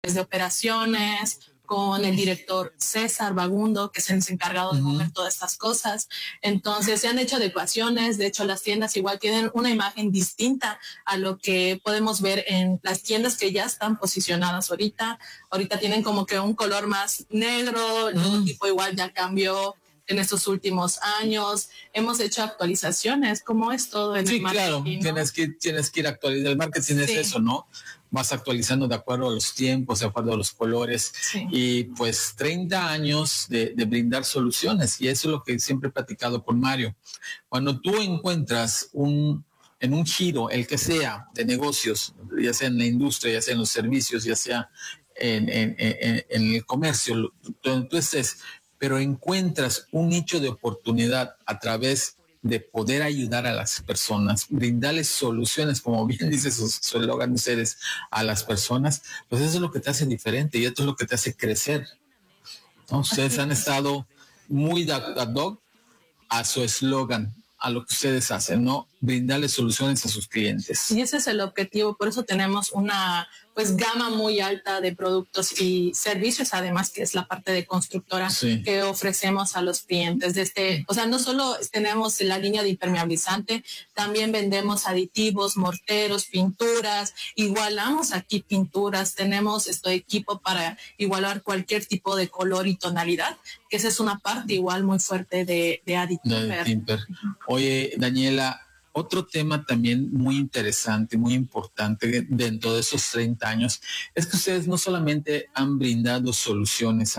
de operaciones, con el director César Bagundo, que es el encargado de mover todas estas cosas. Entonces se han hecho adecuaciones. De hecho, las tiendas igual tienen una imagen distinta a lo que podemos ver en las tiendas que ya están posicionadas ahorita. Ahorita tienen como que un color más negro, el logotipo igual ya cambió en estos últimos años. Hemos hecho actualizaciones, como es todo en el marketing. Sí, claro, ¿no? tienes que ir actualizando. El marketing es eso, ¿no? Vas actualizando de acuerdo a los tiempos, de acuerdo a los colores. Sí. Y pues 30 años de brindar soluciones. Y eso es lo que siempre he platicado con Mario. Cuando tú encuentras en un giro, el que sea, de negocios, ya sea en la industria, ya sea en los servicios, ya sea en el comercio, donde tú estés, pero encuentras un nicho de oportunidad a través de poder ayudar a las personas, brindarles soluciones, como bien dice su eslogan ustedes, a las personas, pues eso es lo que te hace diferente y esto es lo que te hace crecer, ¿no? Ustedes han estado muy ad hoc a su eslogan, a lo que ustedes hacen, ¿no? Brindarles soluciones a sus clientes. Y ese es el objetivo, por eso tenemos una gama muy alta de productos y servicios, además que es la parte de constructora que ofrecemos a los clientes. No solo tenemos la línea de impermeabilizante, también vendemos aditivos, morteros, pinturas, igualamos aquí pinturas, tenemos equipo para igualar cualquier tipo de color y tonalidad, que esa es una parte igual muy fuerte de Aditimper. Oye, Daniela, otro tema también muy interesante, muy importante dentro de esos 30 años, es que ustedes no solamente han brindado soluciones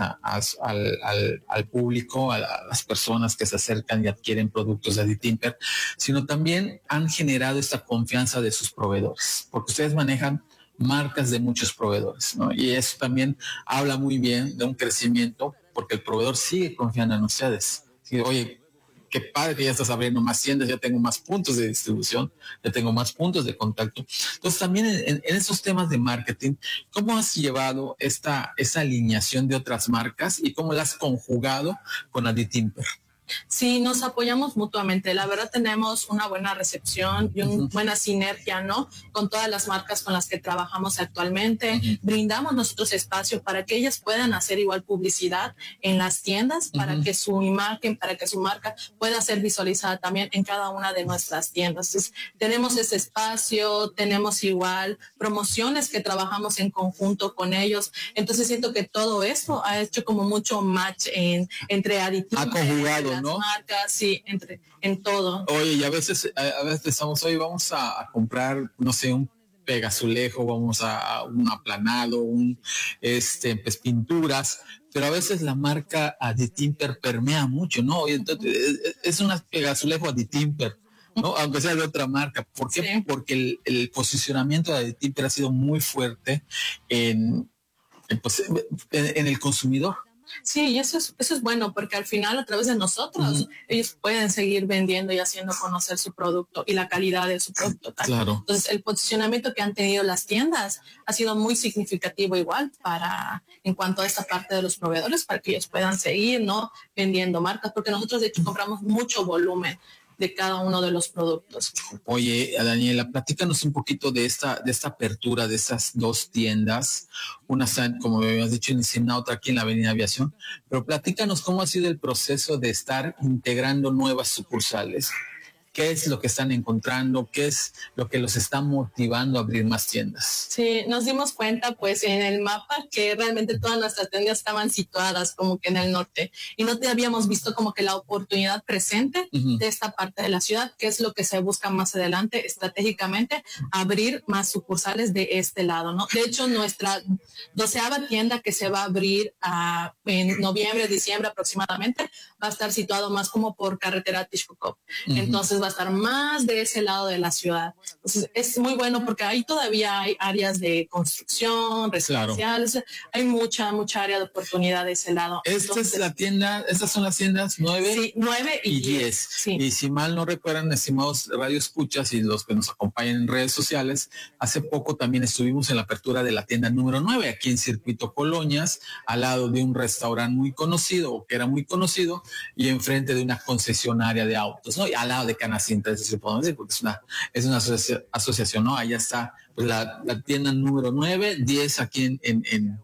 al público, a las personas que se acercan y adquieren productos de Aditimper, sino también han generado esta confianza de sus proveedores, porque ustedes manejan marcas de muchos proveedores, ¿no? Y eso también habla muy bien de un crecimiento, porque el proveedor sigue confiando en ustedes. Oye, qué padre que ya estás abriendo más tiendas, ya tengo más puntos de distribución, ya tengo más puntos de contacto. Entonces también en esos temas de marketing, ¿cómo has llevado esa alineación de otras marcas y cómo la has conjugado con Aditimper? Sí, nos apoyamos mutuamente. La verdad tenemos una buena recepción y una buena sinergia, ¿no? Con todas las marcas con las que trabajamos actualmente. Brindamos nosotros espacio para que ellas puedan hacer igual publicidad en las tiendas, para que su imagen, para que su marca pueda ser visualizada también en cada una de nuestras tiendas. Entonces, tenemos ese espacio, tenemos igual promociones que trabajamos en conjunto con ellos. Entonces siento que todo esto ha hecho como mucho match entre aditivos. Ha conjugado, ¿no? Marcas, sí, en todo. Oye, y a veces estamos, hoy vamos a comprar, no sé, un pegazulejo, vamos a un aplanado, pues pinturas, pero a veces la marca Aditimper permea mucho, ¿no? Entonces, es un pegazulejo Aditimper, ¿no? Aunque sea de otra marca. ¿Por qué? Sí. Porque el posicionamiento de Aditimper ha sido muy fuerte en el consumidor. Sí, y eso es bueno, porque al final a través de nosotros ellos pueden seguir vendiendo y haciendo conocer su producto y la calidad de su producto. Claro. Entonces el posicionamiento que han tenido las tiendas ha sido muy significativo igual en cuanto a esta parte de los proveedores, para que ellos puedan seguir, ¿no?, vendiendo marcas, porque nosotros de hecho compramos mucho volumen de cada uno de los productos. Oye, Daniela, platícanos un poquito de esta apertura de esas dos tiendas, una, como me habías dicho, en Ensenada, otra aquí en la Avenida Aviación, pero platícanos cómo ha sido el proceso de estar integrando nuevas sucursales. ¿Qué es lo que están encontrando? ¿Qué es lo que los está motivando a abrir más tiendas? Sí, nos dimos cuenta pues en el mapa que realmente todas nuestras tiendas estaban situadas como que en el norte y no te habíamos visto como que la oportunidad presente de esta parte de la ciudad, que es lo que se busca más adelante estratégicamente, abrir más sucursales de este lado, ¿no? De hecho, nuestra 12ª tienda que se va a abrir en noviembre, diciembre aproximadamente, va a estar situado más como por carretera Tixcocop. Entonces va a estar más de ese lado de la ciudad. Entonces es muy bueno porque ahí todavía hay áreas de construcción, residenciales, claro. Hay mucha área de oportunidad de ese lado. Entonces, estas son las tiendas 9, sí, 9 y 10. Sí. Y si mal no recuerdan, estimados radioescuchas y los que nos acompañan en redes sociales, hace poco también estuvimos en la apertura de la tienda número 9 aquí en Circuito Colonias, al lado de un restaurante muy conocido, o que era muy conocido, y enfrente de una concesionaria de autos, ¿no? Y al lado de Canal buena síntesis, le podemos decir, porque es una asociación, ¿no? Allá está pues, la tienda número 9, 10 aquí en